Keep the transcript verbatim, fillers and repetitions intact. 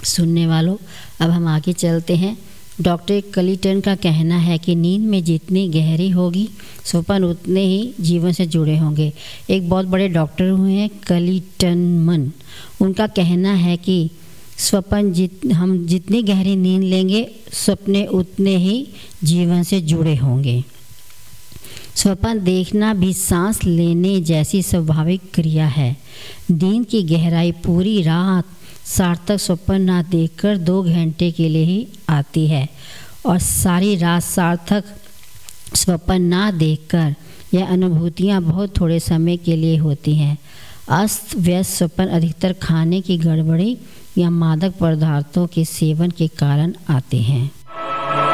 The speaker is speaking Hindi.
सुनने वालों, अब हम आगे चलते हैं। डॉक्टर कलिटन का कहना है कि नींद में जितनी गहरी होगी स्वप्न उतने ही जीवन से जुड़े होंगे। एक बहुत बड़े डॉक्टर हुए हैं कलिटनमन। उनका कहना है कि स्वप्न जित हम जितनी गहरी नींद लेंगे सपने उतने ही जीवन से जुड़े होंगे। स्वप्न देखना भी सांस लेने जैसी स्वाभाविक क्रिया है। नींद की गहराई पूरी रात सार्थक स्वप्न ना देखकर दो घंटे के लिए ही आती है और सारी रात सार्थक स्वप्न ना देखकर यह अनुभूतियाँ बहुत थोड़े समय के लिए होती हैं। अस्त व्यस्त स्वप्न अधिकतर खाने की गड़बड़ी या मादक पदार्थों के सेवन के कारण आते हैं।